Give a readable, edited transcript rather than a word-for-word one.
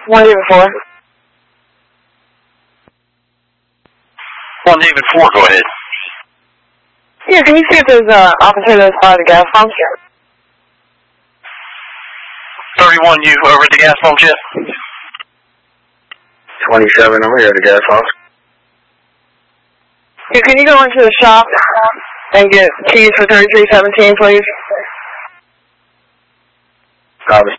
1 David 4. 1 David 4, go ahead. Yeah, can you see if there's an opportunity by the gas pump? 31, you over at the gas pump yet? 27, I'm here at the gas pump. Yeah, can you go into the shop and get keys for 3317, please? Copy.